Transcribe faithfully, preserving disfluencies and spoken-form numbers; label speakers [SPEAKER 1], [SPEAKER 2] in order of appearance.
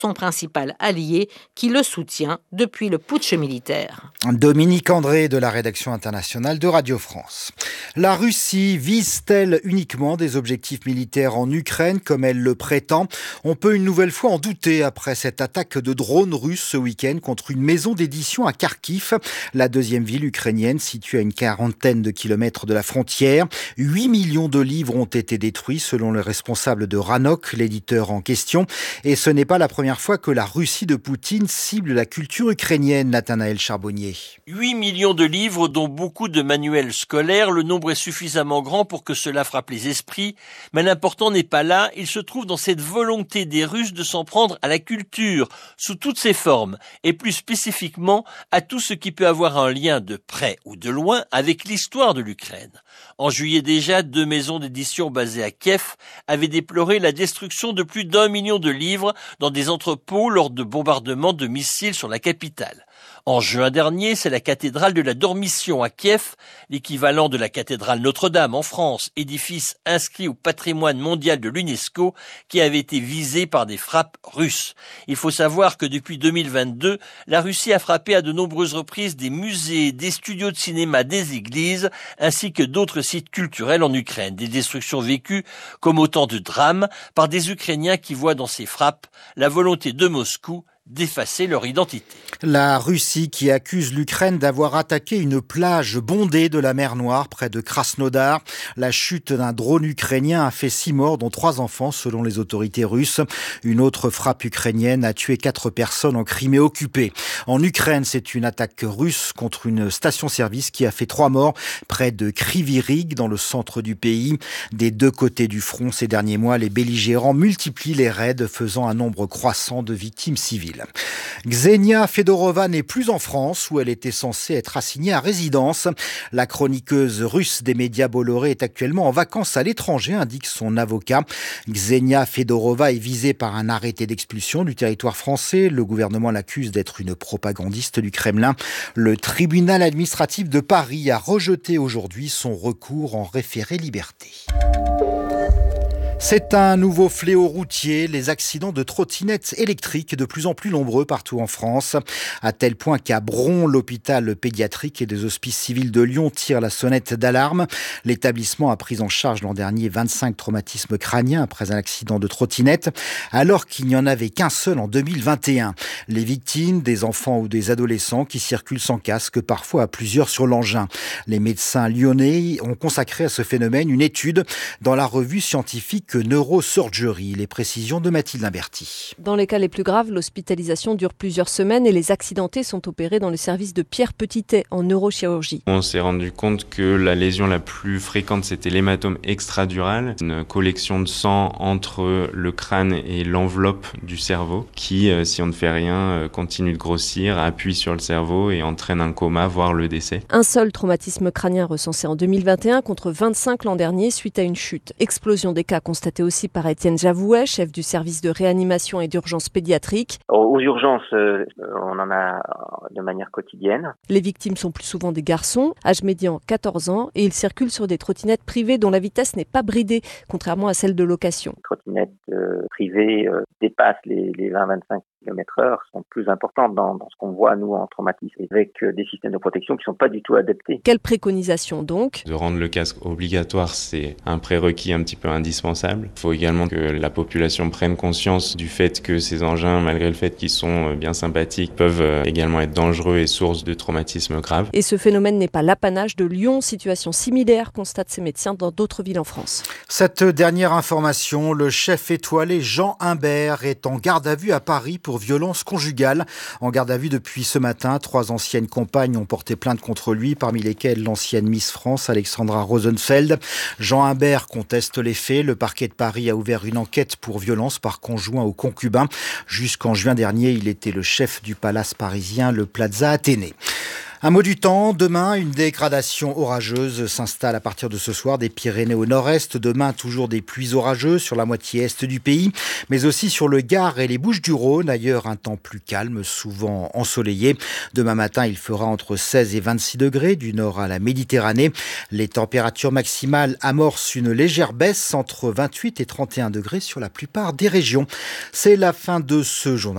[SPEAKER 1] son principal allié, qui le soutient depuis le putsch militaire.
[SPEAKER 2] Dominique André de la rédaction internationale de Radio France. La Russie vise-t-elle uniquement des objectifs militaires en Ukraine comme elle le prétend ? On peut une nouvelle fois en douter après cette attaque de drones russes ce week-end contre une maison d'édition à Kharkiv, la deuxième ville ukrainienne située à une quarantaine de kilomètres de la frontière. huit millions de livres ont été détruits selon les responsables de Ranok, l'éditeur en question. Et ce n'est pas la première fois que la Russie de Poutine cible la culture ukrainienne, Nathanaël Charbonnier.
[SPEAKER 3] huit millions de livres, dont beaucoup de manuels scolaires. Le nombre est suffisamment grand pour que cela frappe les esprits. Mais l'important n'est pas là. Il se trouve dans cette volonté des Russes de s'en prendre à la culture, sous toutes ses formes, et plus spécifiquement à tout ce qui peut avoir un lien de près ou de loin avec l'histoire de l'Ukraine. En juillet déjà, deux maisons d'édition basées à Kiev avaient déploré la destruction de plus d'un million de livres dans des entrepôts lors de bombardements de missiles sur la capitale. En juin dernier, c'est la cathédrale de la Dormition à Kiev, l'équivalent de la cathédrale Notre-Dame en France, édifice inscrit au patrimoine mondial de l'UNESCO, qui avait été visé par des frappes russes. Il faut savoir que depuis deux mille vingt-deux, la Russie a frappé à de nombreuses reprises des musées, des studios de cinéma, des églises, ainsi que d'autres sites culturels en Ukraine. Des destructions vécues comme autant de drames par des Ukrainiens qui voient dans ces frappes la volonté de Moscou d'effacer leur identité.
[SPEAKER 2] La Russie qui accuse l'Ukraine d'avoir attaqué une plage bondée de la mer Noire près de Krasnodar. La chute d'un drone ukrainien a fait six morts, dont trois enfants selon les autorités russes. Une autre frappe ukrainienne a tué quatre personnes en Crimée occupée. En Ukraine, c'est une attaque russe contre une station-service qui a fait trois morts près de Kryvyi Rih dans le centre du pays. Des deux côtés du front ces derniers mois, les belligérants multiplient les raids, faisant un nombre croissant de victimes civiles. Ksenia Fedorova n'est plus en France où elle était censée être assignée à résidence. La chroniqueuse russe des médias Bolloré est actuellement en vacances à l'étranger, indique son avocat. Ksenia Fedorova est visée par un arrêté d'expulsion du territoire français. Le gouvernement l'accuse d'être une propagandiste du Kremlin. Le tribunal administratif de Paris a rejeté aujourd'hui son recours en référé liberté. C'est un nouveau fléau routier, les accidents de trottinettes électriques de plus en plus nombreux partout en France, à tel point qu'à Bron, l'hôpital pédiatrique et des hospices civils de Lyon tirent la sonnette d'alarme. L'établissement a pris en charge l'an dernier vingt-cinq traumatismes crâniens après un accident de trottinette, alors qu'il n'y en avait qu'un seul en deux mille vingt et un. Les victimes, des enfants ou des adolescents qui circulent sans casque, parfois à plusieurs sur l'engin. Les médecins lyonnais ont consacré à ce phénomène une étude dans la revue scientifique Neurosurgery. Les précisions de Mathilde Imberti.
[SPEAKER 4] Dans les cas les plus graves, l'hospitalisation dure plusieurs semaines et les accidentés sont opérés dans le service de Pierre Petitet en neurochirurgie.
[SPEAKER 5] On s'est rendu compte que la lésion la plus fréquente, c'était l'hématome extradural, une collection de sang entre le crâne et l'enveloppe du cerveau qui, si on ne fait rien, continue de grossir, appuie sur le cerveau et entraîne un coma, voire le décès.
[SPEAKER 4] Un seul traumatisme crânien recensé en deux mille vingt et un contre vingt-cinq l'an dernier suite à une chute. Explosion des cas constatés aussi par Étienne Javouet, chef du service de réanimation et d'urgence pédiatrique.
[SPEAKER 6] Aux urgences, euh, on en a de manière quotidienne.
[SPEAKER 4] Les victimes sont plus souvent des garçons, âge médian quatorze ans, et ils circulent sur des trottinettes privées dont la vitesse n'est pas bridée, contrairement à celle de location.
[SPEAKER 6] Les trottinettes euh, privées euh, dépassent les, les vingt à vingt-cinq kilomètres heure, sont plus importantes dans, dans ce qu'on voit, nous, en traumatisme, avec euh, des systèmes de protection qui ne sont pas du tout adaptés.
[SPEAKER 4] Quelle préconisation donc ?
[SPEAKER 5] De rendre le casque obligatoire, c'est un prérequis un petit peu indispensable. Il faut également que la population prenne conscience du fait que ces engins, malgré le fait qu'ils sont bien sympathiques, peuvent également être dangereux et source de traumatismes graves.
[SPEAKER 4] Et ce phénomène n'est pas l'apanage de Lyon. Situation similaire, constatent ces médecins dans d'autres villes en France.
[SPEAKER 2] Cette dernière information, le chef étoilé Jean Imbert est en garde à vue à Paris pour violence conjugale. En garde à vue depuis ce matin, trois anciennes compagnes ont porté plainte contre lui, parmi lesquelles l'ancienne Miss France, Alexandra Rosenfeld. Jean Imbert conteste les faits. Le parquet de Paris a ouvert une enquête pour violence par conjoint ou concubin. Jusqu'en juin dernier, il était le chef du palace parisien, le Plaza Athénée. Un mot du temps, demain, une dégradation orageuse s'installe à partir de ce soir des Pyrénées au nord-est. Demain, toujours des pluies orageuses sur la moitié est du pays, mais aussi sur le Gard et les Bouches-du-Rhône. Ailleurs, un temps plus calme, souvent ensoleillé. Demain matin, il fera entre seize et vingt-six degrés du nord à la Méditerranée. Les températures maximales amorcent une légère baisse entre vingt-huit et trente et un degrés sur la plupart des régions. C'est la fin de ce journal.